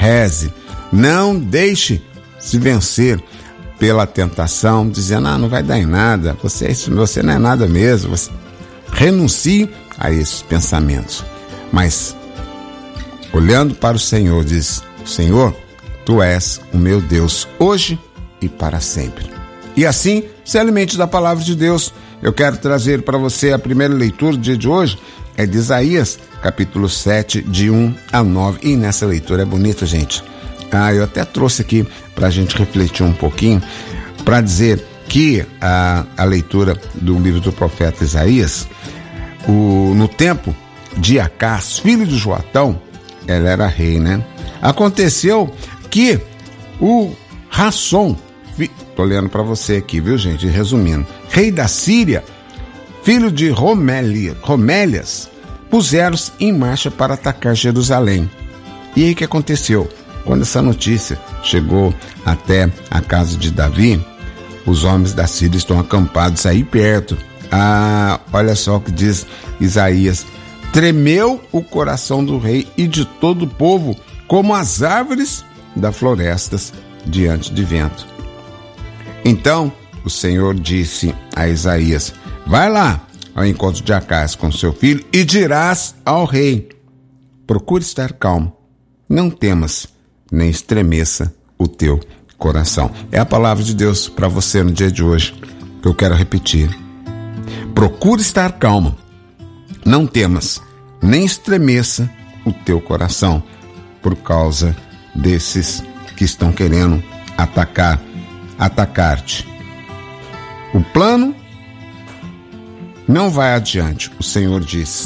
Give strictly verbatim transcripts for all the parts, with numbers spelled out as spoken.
reze. Não deixe se vencer pela tentação, dizendo, ah, não vai dar em nada, você, você não é nada mesmo. Você... Renuncie a esses pensamentos. Mas, olhando para o Senhor, diz, Senhor, Tu és o meu Deus, hoje e para sempre. E assim, se alimente da palavra de Deus. Eu quero trazer para você a primeira leitura do dia de hoje, é de Isaías, capítulo sete, de um a nove. E nessa leitura é bonita, gente. Ah, eu até trouxe aqui para a gente refletir um pouquinho, para dizer que a, a leitura do livro do profeta Isaías, o, no tempo de Acás, filho de Joatão, ele era rei, né? Aconteceu que o Rassom, estou lendo para você aqui, viu, gente? Resumindo, rei da Síria, filho de Romélia, Romélias, puseram-se em marcha para atacar Jerusalém. E aí o que aconteceu? Quando essa notícia chegou até a casa de Davi, os homens da Síria estão acampados aí perto. Ah, olha só o que diz Isaías. Tremeu o coração do rei e de todo o povo, como as árvores das florestas diante de vento. Então o Senhor disse a Isaías, vai lá ao encontro de Acás com seu filho e dirás ao rei, procure estar calmo, não temas, nem estremeça o teu coração. É a palavra de Deus para você no dia de hoje, que eu quero repetir. Procure estar calmo, não temas, nem estremeça o teu coração, por causa desses que estão querendo atacar, atacar-te. O plano não vai adiante, o Senhor diz.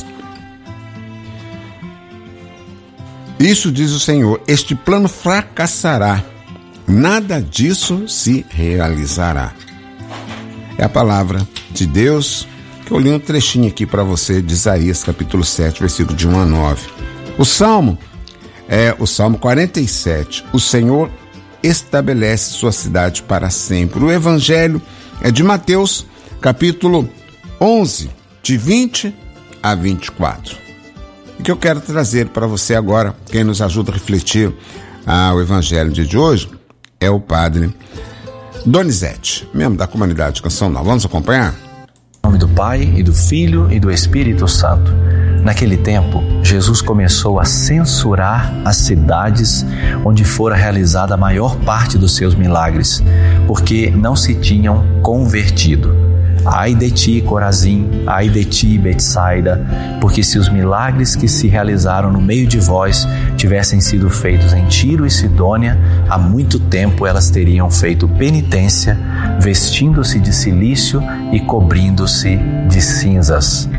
Isso diz o Senhor, este plano fracassará, nada disso se realizará. É a palavra de Deus, que eu li um trechinho aqui para você de Isaías, capítulo sete, versículo de um a nove. O Salmo é o Salmo quarenta e sete. O Senhor estabelece sua cidade para sempre. O Evangelho é de Mateus, capítulo onze, de vinte a vinte e quatro. O que eu quero trazer para você agora, quem nos ajuda a refletir ah, o Evangelho de hoje, é o padre Donizete, membro da comunidade Canção Nova. Vamos acompanhar? Em nome do Pai, e do Filho, e do Espírito Santo. Naquele tempo, Jesus começou a censurar as cidades onde fora realizada a maior parte dos seus milagres, porque não se tinham convertido. Ai de ti, Corazim, ai de ti, Betsaida, porque se os milagres que se realizaram no meio de vós tivessem sido feitos em Tiro e Sidônia, há muito tempo elas teriam feito penitência, vestindo-se de cilício e cobrindo-se de cinzas.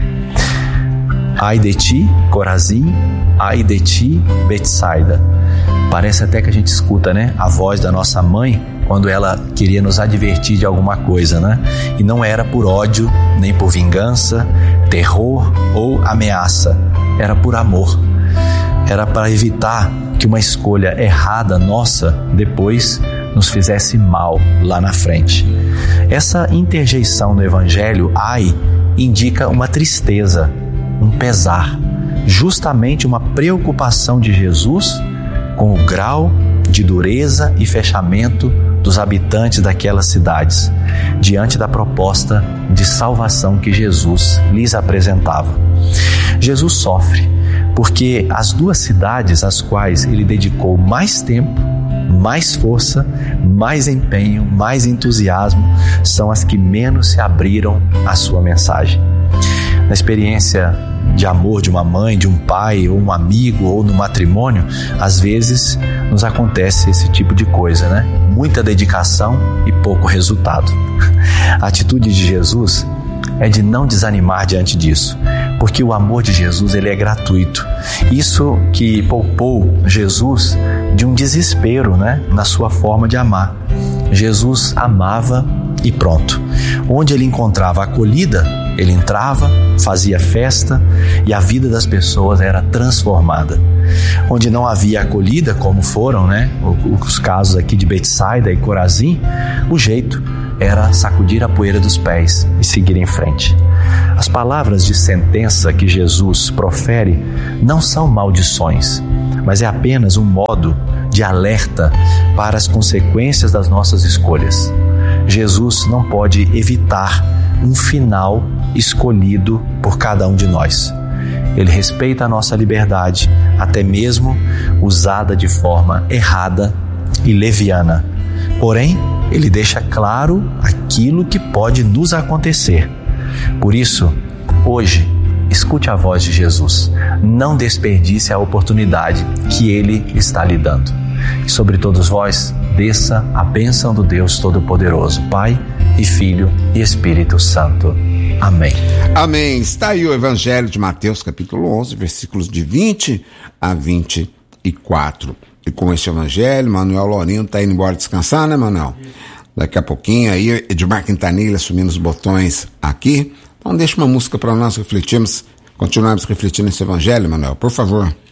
Ai de ti, Corazim, ai de ti, Betsaida. Parece até que a gente escuta, né, a voz da nossa mãe quando ela queria nos advertir de alguma coisa, né? E não era por ódio, nem por vingança, terror ou ameaça. Era por amor. Era para evitar que uma escolha errada nossa depois nos fizesse mal lá na frente. Essa interjeição no Evangelho, ai, indica uma tristeza, um pesar, justamente uma preocupação de Jesus com o grau de dureza e fechamento dos habitantes daquelas cidades, diante da proposta de salvação que Jesus lhes apresentava. Jesus sofre porque as duas cidades às quais ele dedicou mais tempo, mais força, mais empenho, mais entusiasmo, são as que menos se abriram à sua mensagem. Na experiência de amor de uma mãe, de um pai, ou um amigo, ou no matrimônio, às vezes nos acontece esse tipo de coisa, né? Muita dedicação e pouco resultado. A atitude de Jesus é de não desanimar diante disso, porque o amor de Jesus, ele é gratuito. Isso que poupou Jesus de um desespero, né, na sua forma de amar. Jesus amava e pronto. Onde ele encontrava acolhida, ele entrava, fazia festa e a vida das pessoas era transformada. Onde não havia acolhida, como foram, né, os casos aqui de Betsaida e Corazim, o jeito era sacudir a poeira dos pés e seguir em frente. As palavras de sentença que Jesus profere não são maldições, mas é apenas um modo de alerta para as consequências das nossas escolhas. Jesus não pode evitar um final escolhido por cada um de nós. Ele respeita a nossa liberdade, até mesmo usada de forma errada e leviana. Porém, ele deixa claro aquilo que pode nos acontecer. Por isso, hoje, escute a voz de Jesus. Não desperdice a oportunidade que Ele está lhe dando. E sobre todos vós, desça a bênção do Deus Todo-Poderoso, Pai e Filho e Espírito Santo. Amém. Amém. Está aí o Evangelho de Mateus, capítulo onze, versículos de vinte a vinte e quatro. E com este Evangelho, Manuel Lourinho está indo embora descansar, né, Manuel? Daqui a pouquinho aí, Edmar Quintanilha assumindo os botões aqui. Então deixa uma música para nós refletirmos, continuarmos refletindo esse Evangelho, Manuel, por favor.